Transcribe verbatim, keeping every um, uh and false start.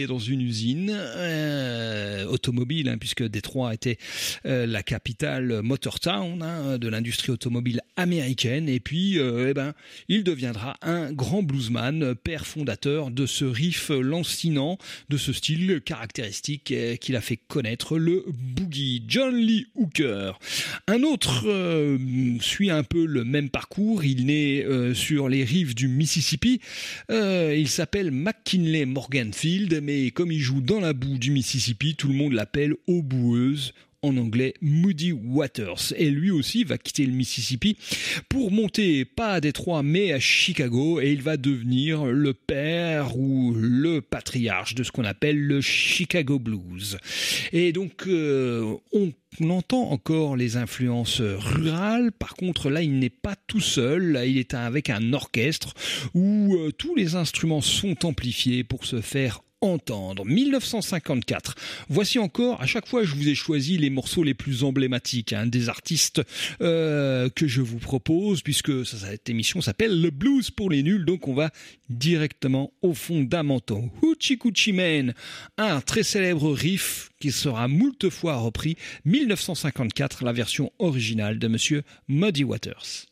dans une usine euh, automobile, hein, puisque Détroit était euh, la capitale Motortown hein, de l'industrie automobile américaine. Et puis, euh, eh ben, il deviendra un grand bluesman, père fondateur de ce riff lancinant, de ce style caractéristique euh, qu'il a fait connaître, le boogie. John Lee Hooker. Un autre euh, suit un peu le même parcours. Il naît euh, sur les rives du Mississippi. Euh, il s'appelle McKinley Morganfield, mais et comme il joue dans la boue du Mississippi, tout le monde l'appelle eau boueuse, en anglais Muddy Waters. Et lui aussi va quitter le Mississippi pour monter pas à Détroit mais à Chicago, et il va devenir le père ou le patriarche de ce qu'on appelle le Chicago Blues. Et donc euh, on On entend encore les influences rurales. Par contre, là, il n'est pas tout seul. Là, il est avec un orchestre où euh, tous les instruments sont amplifiés pour se faire entendre. dix-neuf cent cinquante-quatre. Voici encore, à chaque fois, je vous ai choisi les morceaux les plus emblématiques hein, des artistes euh, que je vous propose, puisque ça, cette émission s'appelle Le Blues pour les nuls. Donc, on va directement aux fondamentaux. Hoochie Coochie Man, un très célèbre riff qui sera moult fois repris. dix-neuf cent cinquante-quatre, la version originale de Monsieur Muddy Waters.